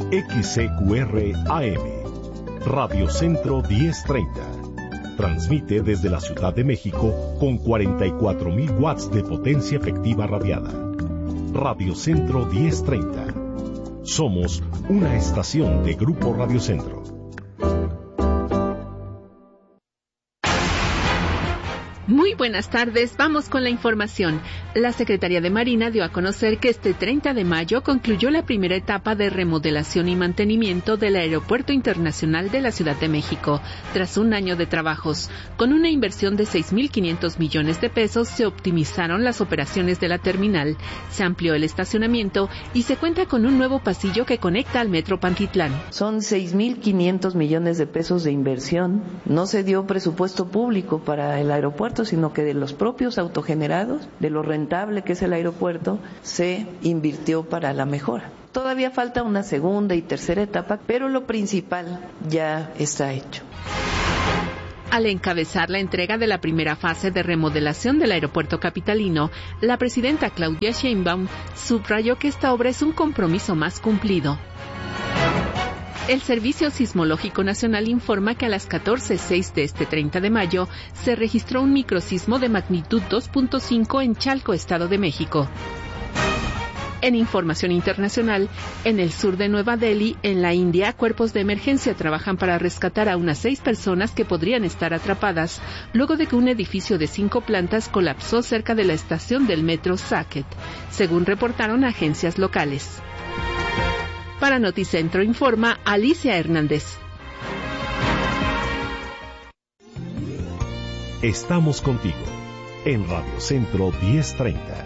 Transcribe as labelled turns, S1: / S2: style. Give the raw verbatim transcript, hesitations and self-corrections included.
S1: X C Q R A M, Radio Centro diez treinta. Transmite desde la Ciudad de México con cuarenta y cuatro mil watts de potencia efectiva radiada. Radio Centro diez treinta. Somos una estación de Grupo Radio Centro.
S2: Muy buenas tardes, vamos con la información. La Secretaría de Marina dio a conocer que este treinta de mayo concluyó la primera etapa de remodelación y mantenimiento del Aeropuerto Internacional de la Ciudad de México, tras un año de trabajos. Con una inversión de seis mil quinientos millones de pesos, se optimizaron las operaciones de la terminal, se amplió el estacionamiento y se cuenta con un nuevo pasillo que conecta al Metro Pantitlán.
S3: Son seis mil quinientos millones de pesos de inversión. No se dio presupuesto público para el aeropuerto, sino que de los propios autogenerados, de lo rentable que es el aeropuerto, se invirtió para la mejora. Todavía falta una segunda y tercera etapa, pero lo principal ya está hecho.
S2: Al encabezar la entrega de la primera fase de remodelación del aeropuerto capitalino, la presidenta Claudia Sheinbaum subrayó que esta obra es un compromiso más cumplido. El Servicio Sismológico Nacional informa que a las catorce seis de este treinta de mayo se registró un microsismo de magnitud dos punto cinco en Chalco, Estado de México. En información internacional, en el sur de Nueva Delhi, en la India, cuerpos de emergencia trabajan para rescatar a unas seis personas que podrían estar atrapadas luego de que un edificio de cinco plantas colapsó cerca de la estación del metro Saket, según reportaron agencias locales. Para Noticentro informa Alicia Hernández.
S1: Estamos contigo en Radio Centro diez treinta.